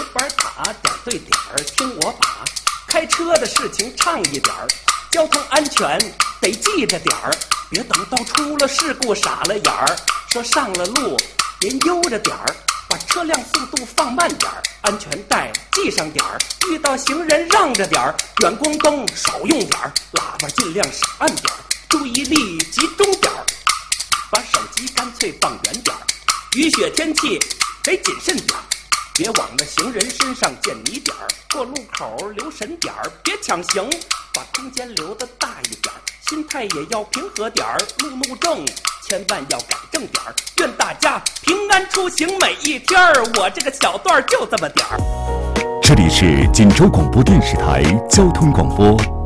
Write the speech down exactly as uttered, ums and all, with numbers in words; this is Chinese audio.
板卡，点对点儿听我把。开车的事情畅一点儿，交通安全得记着点儿，别等到出了事故傻了眼儿。说上了路您悠着点儿，把车辆速度放慢点儿，安全带系上点儿，遇到行人让着点儿，远光灯少用点儿，喇叭尽量少按点儿，注意力集中点儿，把手机干脆放远点儿，雨雪天气得谨慎点儿，别往那行人身上溅泥点儿，过路口留神点儿，别抢行，把空间留得大一点儿，心态也要平和点儿，路怒症千万要改正点儿，愿大家平安出行每一天儿。我这个小段就这么点儿。 这里是锦州广播电视台交通广播。